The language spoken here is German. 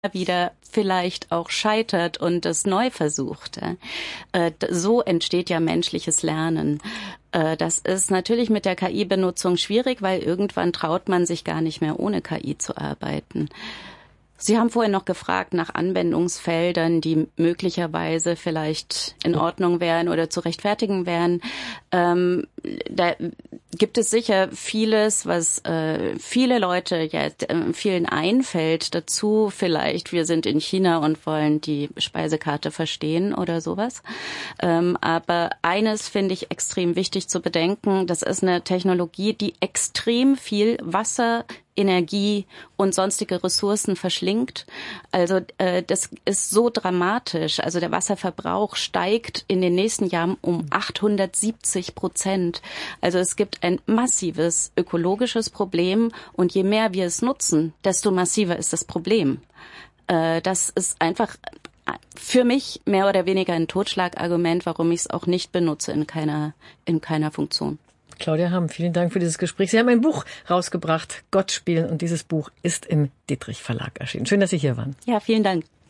wieder vielleicht auch scheitert und es neu versucht. So entsteht ja menschliches Lernen. Das ist natürlich mit der KI-Benutzung schwierig, weil irgendwann traut man sich gar nicht mehr, ohne KI zu arbeiten. Sie haben vorhin noch gefragt nach Anwendungsfeldern, die möglicherweise vielleicht in Ordnung wären oder zu rechtfertigen wären. Da gibt es sicher vieles, was viele Leute jetzt vielen einfällt dazu. Vielleicht, wir sind in China und wollen die Speisekarte verstehen oder sowas. Aber eines finde ich extrem wichtig zu bedenken. Das ist eine Technologie, die extrem viel Wasser, Energie und sonstige Ressourcen verschlingt. Also das ist so dramatisch. Also der Wasserverbrauch steigt in den nächsten Jahren um 870%. Also es gibt ein massives ökologisches Problem und je mehr wir es nutzen, desto massiver ist das Problem. Das ist einfach für mich mehr oder weniger ein Totschlagargument, warum ich es auch nicht benutze in keiner Funktion. Claudia Hamm, vielen Dank für dieses Gespräch. Sie haben ein Buch rausgebracht, Gott spielen, und dieses Buch ist im Dietrich Verlag erschienen. Schön, dass Sie hier waren. Ja, vielen Dank.